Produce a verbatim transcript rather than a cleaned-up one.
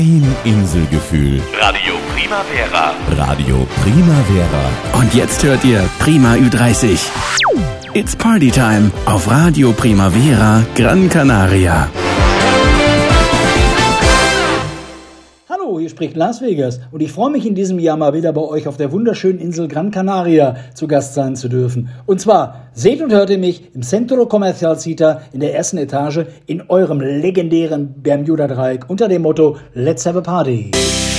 Ein Inselgefühl. Radio Primavera. Radio Primavera. Und jetzt hört ihr Prima Ü dreißig. It's Party Time auf Radio Primavera Gran Canaria. Hallo, hier spricht Las Vegas und ich freue mich in diesem Jahr mal wieder bei euch auf der wunderschönen Insel Gran Canaria zu Gast sein zu dürfen. Und zwar seht und hört ihr mich im Centro Comercial Cita in der ersten Etage in eurem legendären Bermuda-Dreieck unter dem Motto Let's have a party.